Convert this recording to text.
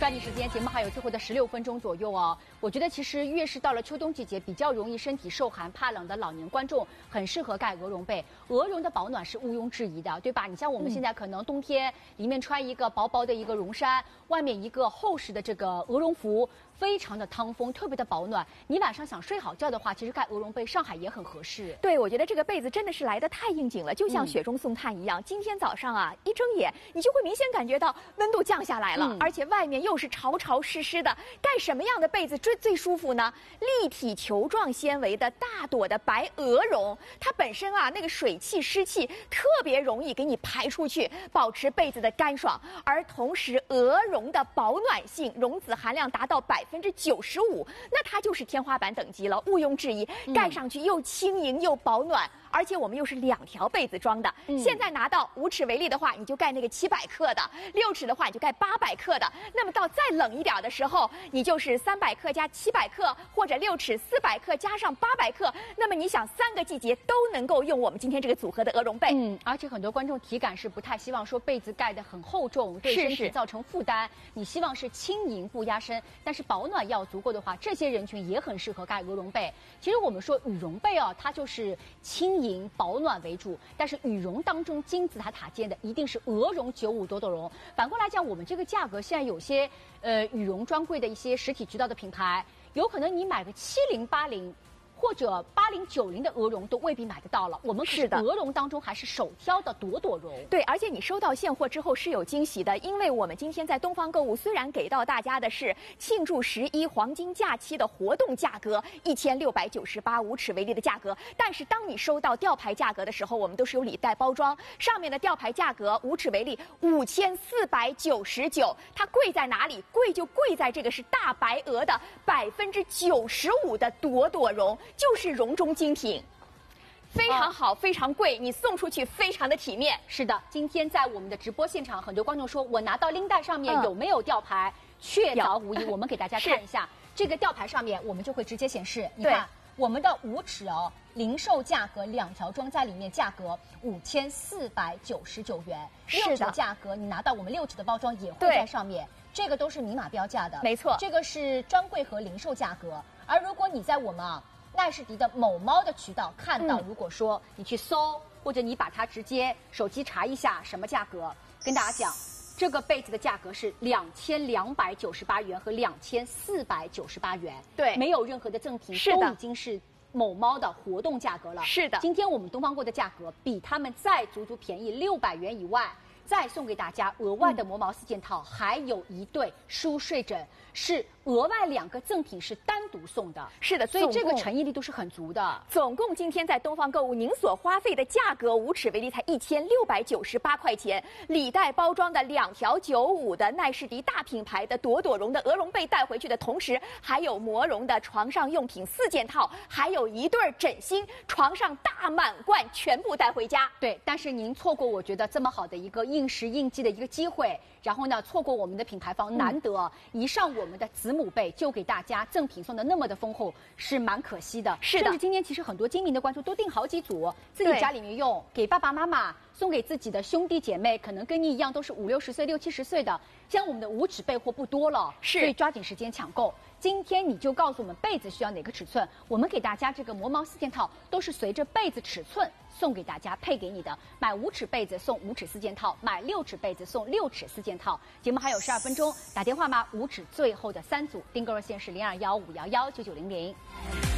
抓紧时间，节目还有最后的16分钟左右哦。我觉得其实越是到了秋冬季节，比较容易身体受寒怕冷的老年观众，很适合盖鹅绒被。鹅绒的保暖是毋庸置疑的，对吧？你像我们现在可能冬天里面穿一个薄薄的一个绒衫，外面一个厚实的这个鹅绒服。 非常的趟风，特别的保暖。你晚上想睡好觉的话，其实盖鹅绒被，上海也很合适。 对，我觉得这个被子真的是来得太应景了，就像雪中送炭一样。今天早上啊，一睁眼，你就会明显感觉到温度降下来了，而且外面又是潮潮湿湿的。盖什么样的被子最舒服呢？立体球状纤维的大朵的白鹅绒，它本身啊那个水汽湿气特别容易给你排出去，保持被子的干爽。而同时，鹅绒的保暖性，绒子含量达到95%，那它就是天花板等级了，毋庸置疑。盖上去又轻盈又保暖，而且我们又是2条被子装的。现在拿到5尺为例的话，你就盖那个700克的；6尺的话，你就盖800克的。那么到再冷一点的时候，你就是300克加700克，或者6尺400克加上800克。那么你想3个季节都能够用我们今天这个组合的鹅绒被。 而且很多观众体感是不太希望说被子盖得很厚重，对身体造成负担。你希望是轻盈不压身，但是保暖要足够的话，这些人群也很适合盖鹅绒被。其实我们说羽绒被它就是轻盈保暖为主，但是羽绒当中金字塔尖的一定是鹅绒95朵朵绒。反过来讲，我们这个价格现在有些羽绒专柜的一些实体渠道的品牌，有可能你买个70、80。或者80、90的鹅绒都未必买得到了。我们可是鹅绒当中还是首挑的朵朵绒。 对，而且你收到现货之后是有惊喜的，因为我们今天在东方购物虽然给到大家的是庆祝11黄金假期的活动价格1698，5尺为例的价格，但是当你收到吊牌价格的时候，我们都是有礼袋包装，上面的吊牌价格5尺为例5499，它贵在哪里？贵就贵在这个是大白鹅的95%的朵朵绒。就是绒中精品，非常好，非常贵，你送出去非常的体面。 是的，今天在我们的直播现场，很多观众说我拿到拎袋上面有没有吊牌？确凿无疑。我们给大家看一下，这个吊牌上面我们就会直接显示，你看我们的5尺零售价格2条装在里面，价格5499元。6尺的价格你拿到我们6尺的包装也会在上面。这个都是明码标价的， 没错， 这个是专柜和零售价格。而如果你在我们奈士迪的某猫的渠道看到，如果说你去搜，或者你把它直接手机查一下什么价格，跟大家讲，这个被子的价格是2298元和2498元， 对， 没有任何的赠品，都已经是某猫的活动价格了。 是的， 今天我们东方购的价格比他们再足足便宜600元以外。再送给大家额外的磨毛4件套，还有一对舒睡枕，是额外2个赠品是单独送的。 是的， 所以这个诚意力都是很足的。 总共今天在东方购物，您所花费的价格5尺为例才1698块钱，礼袋包装的2条95的奈士迪大品牌的朵朵绒的鹅绒被带回去的同时，还有魔绒的床上用品4件套，还有一对枕芯，床上大满贯全部带回家。 对，但是您错过我觉得这么好的一个应时应季的一个机会，然后呢错过我们的品牌方难得一上我们的子母被就给大家赠品送的那么的丰厚，是蛮可惜的。 是的， 甚至今天其实很多精明的观众都订好几组，自己家里面用，给爸爸妈妈，送给自己的兄弟姐妹，可能跟你一样都是50、60岁、60、70岁的。现在我们的5尺被货不多了，所以抓紧时间抢购。今天你就告诉我们被子需要哪个尺寸，我们给大家这个磨毛4件套都是随着被子尺寸送给大家配给你的。买5尺被子送5尺4件套，买6尺被子送6尺4件套。节目还有12分钟，打电话吗？5尺最后的3组，订购热线是0215119900。